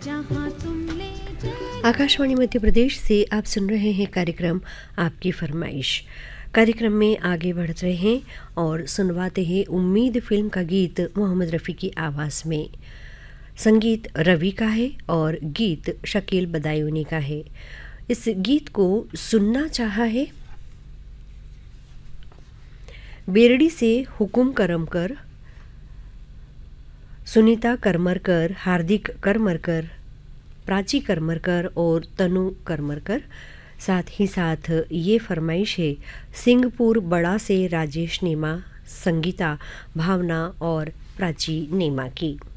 जहाँ तुम ले चले। आकाशवाणी मध्य प्रदेश से आप सुन रहे हैं कार्यक्रम आपकी फरमाइश। कार्यक्रम में आगे बढ़ रहे हैं और सुनवाते हैं उम्मीद फिल्म का गीत मोहम्मद रफ़ी की आवाज़ में। संगीत रवि का है और गीत शकील बदायूनी का है। इस गीत को सुनना चाहा है बेरड़ी से हुकुम करमकर, सुनीता करमरकर, हार्दिक करमरकर, प्राची करमरकर और तनु करमरकर। साथ ही साथ ये फरमाइश है सिंहपुर बड़ा से राजेश नेमा, संगीता, भावना और प्राची नेमा की।